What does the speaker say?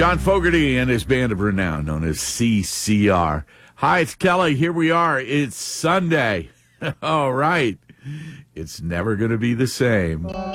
John Fogerty and his band of renown known as CCR. Hi, it's Kelly. Here we are. It's Sunday. All right. It's never going to be the same.